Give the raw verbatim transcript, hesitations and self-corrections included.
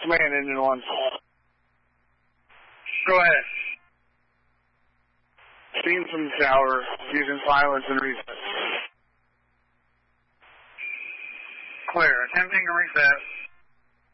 Command engine one. Go ahead. Steam from the tower, using silence and reset. Clear. Attempting to reset.